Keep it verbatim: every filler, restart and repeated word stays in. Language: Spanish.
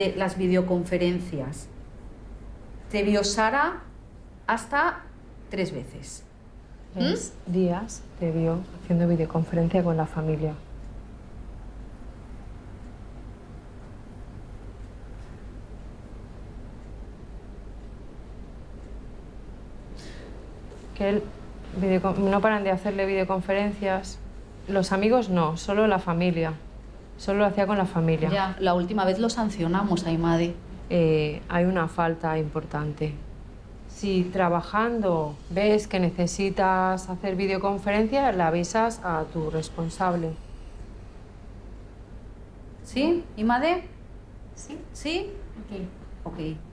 las videoconferencias. Te vio Sara hasta tres veces. Tres ¿Mm? días te vio haciendo videoconferencia con la familia. Que él no paran de hacerle videoconferencias. Los amigos no, solo la familia. Solo lo hacía con la familia. Ya, la última vez lo sancionamos a Imade. Eh, hay una falta importante. Si trabajando ves que necesitas hacer videoconferencia, le avisas a tu responsable. ¿Sí? ¿Imade? Sí. ¿Sí? Ok. Ok.